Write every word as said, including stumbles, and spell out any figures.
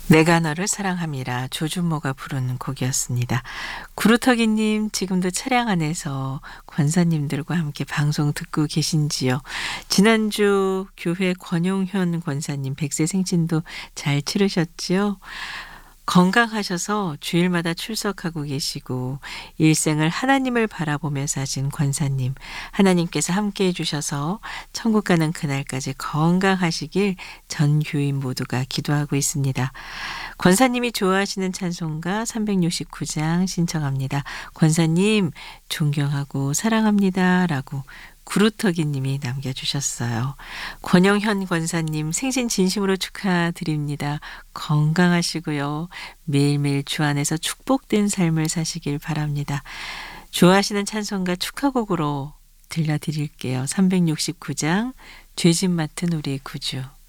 내가 너를 사랑함이라 조준모가 부르는 곡이었습니다. 구루터기님 지금도 차량 안에서 권사님들과 함께 방송 듣고 계신지요? 지난주 교회 권용현 권사님 백 세 생신도 잘 치르셨지요? 건강하셔서 주일마다 출석하고 계시고 일생을 하나님을 바라보며 사신 권사님, 하나님께서 함께해 주셔서 천국 가는 그날까지 건강하시길 전 교인 모두가 기도하고 있습니다. 권사님이 좋아하시는 찬송가 삼백육십구 장 신청합니다. 권사님 존경하고 사랑합니다 라고 구루터기 님이 남겨주셨어요. 권영현 권사님 생신 진심으로 축하드립니다. 건강하시고요. 매일매일 주 안에서 축복된 삶을 사시길 바랍니다. 좋아하시는 찬송가 축하곡으로 들려드릴게요. 삼백육십구 장 죄짐 맡은 우리 구주.